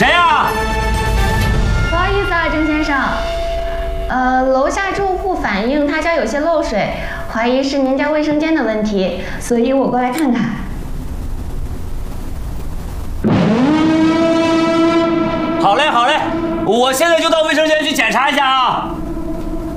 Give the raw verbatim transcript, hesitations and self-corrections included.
谁呀？ 不好意思啊，郑先生。呃，楼下住户反映他家有些漏水，怀疑是您家卫生间的问题，所以我过来看看。 好嘞，好嘞，我现在就到卫生间去检查一下啊。